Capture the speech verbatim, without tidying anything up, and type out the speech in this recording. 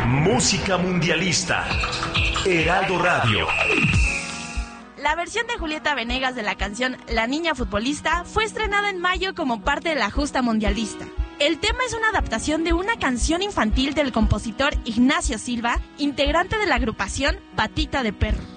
Música mundialista. Heraldo Radio. La versión de Julieta Venegas de la canción La Niña Futbolista fue estrenada en mayo como parte de la justa mundialista. El tema es una adaptación de una canción infantil del compositor Ignacio Silva, integrante de la agrupación Patita de Perro.